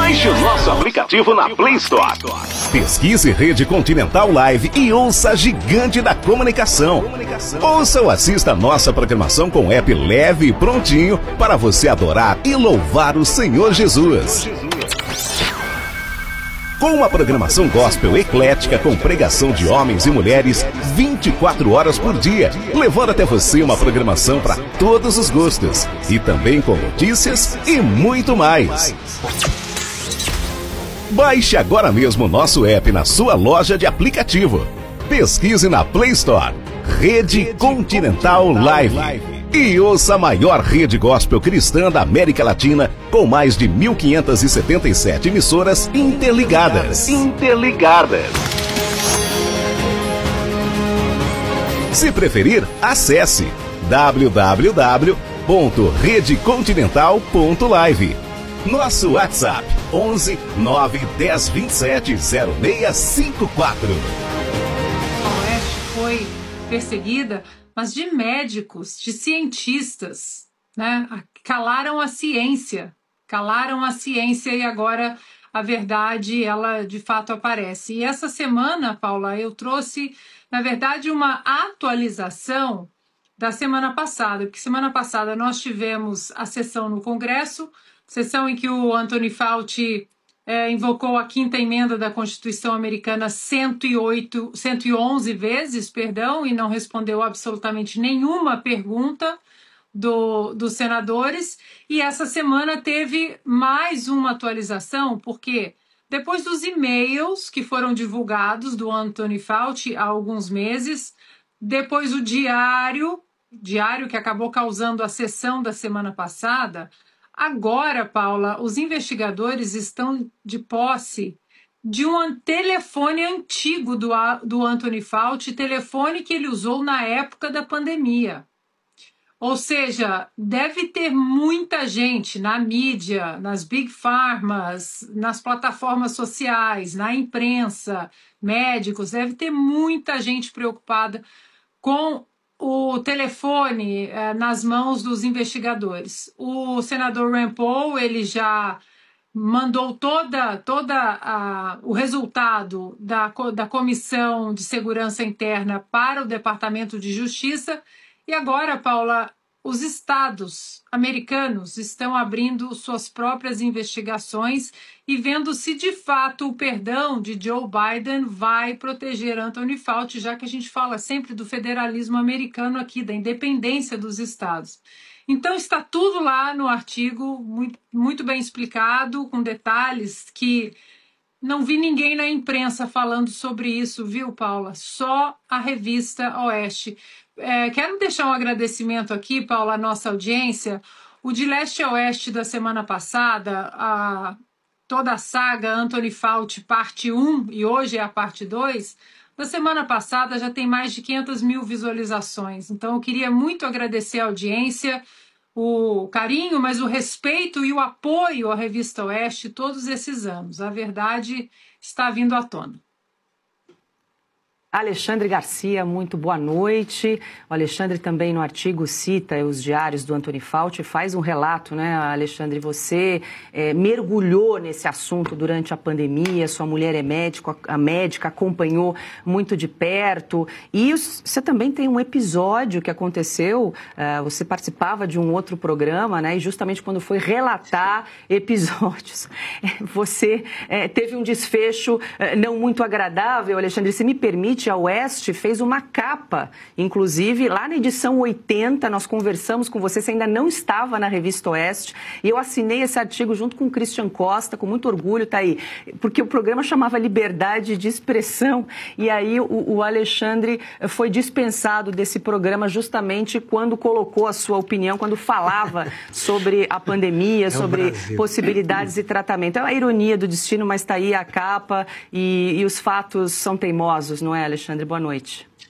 Baixe o nosso aplicativo na Play Store. Pesquise Rede Continental Live e ouça a gigante da comunicação. Ouça ou assista a nossa programação com app leve e prontinho para você adorar e louvar o Senhor Jesus. Com uma programação gospel eclética com pregação de homens e mulheres 24 horas por dia, levando até você uma programação para todos os gostos e também com notícias e muito mais. Baixe agora mesmo o nosso app na sua loja de aplicativo. Pesquise na Play Store Rede Continental Live. E ouça a maior rede gospel cristã da América Latina, com mais de 1.577 emissoras interligadas. Se preferir, acesse www.redecontinental.live. Nosso WhatsApp 11 9 10 27 0654. A Oeste foi perseguida, mas de médicos, de cientistas, né? Calaram a ciência e agora a verdade, ela de fato aparece. E essa semana, Paula, eu trouxe, na verdade, uma atualização da semana passada, porque semana passada nós tivemos a sessão no Congresso, sessão em que o Anthony Fauci invocou a 5ª emenda da Constituição Americana 111 vezes, e não respondeu absolutamente nenhuma pergunta dos senadores. E essa semana teve mais uma atualização, porque depois dos e-mails que foram divulgados do Anthony Fauci há alguns meses, depois o diário que acabou causando a sessão da semana passada. Agora, Paula, os investigadores estão de posse de um telefone antigo do Anthony Fauci, telefone que ele usou na época da pandemia. Ou seja, deve ter muita gente na mídia, nas big pharmas, nas plataformas sociais, na imprensa, médicos, deve ter muita gente preocupada com o telefone nas mãos dos investigadores. O senador Rand Paul, ele já mandou o resultado da Comissão de Segurança Interna para o Departamento de Justiça. E agora, Paula, os estados americanos estão abrindo suas próprias investigações e vendo se de fato o perdão de Joe Biden vai proteger Anthony Fauci, já que a gente fala sempre do federalismo americano aqui, da independência dos estados. Então está tudo lá no artigo, muito bem explicado, com detalhes que não vi ninguém na imprensa falando sobre isso, viu, Paula? Só a revista Oeste. Quero deixar um agradecimento aqui, Paula, à nossa audiência. O De Leste a Oeste da semana passada, toda a saga Anthony Fauci parte 1 e hoje é a parte 2, da semana passada já tem mais de 500 mil visualizações. Então eu queria muito agradecer a audiência, o carinho, mas o respeito e o apoio à revista Oeste todos esses anos. A verdade está vindo à tona. Alexandre Garcia, muito boa noite. O Alexandre também no artigo cita os diários do Anthony Fauci, faz um relato, né, Alexandre? Você mergulhou nesse assunto durante a pandemia, sua mulher é médica, acompanhou muito de perto. E você também tem um episódio que aconteceu, você participava de um outro programa, né? E justamente quando foi relatar episódios, você teve um desfecho não muito agradável, Alexandre. Se me permite, a Oeste fez uma capa, inclusive lá na edição 80, nós conversamos com você ainda não estava na revista Oeste, e eu assinei esse artigo junto com o Christian Costa, com muito orgulho, tá aí, porque o programa chamava Liberdade de Expressão, e aí o Alexandre foi dispensado desse programa justamente quando colocou a sua opinião, quando falava sobre a pandemia, sobre possibilidades de tratamento. É uma ironia do destino, mas tá aí a capa, e os fatos são teimosos, não é, Alexandre? Boa noite.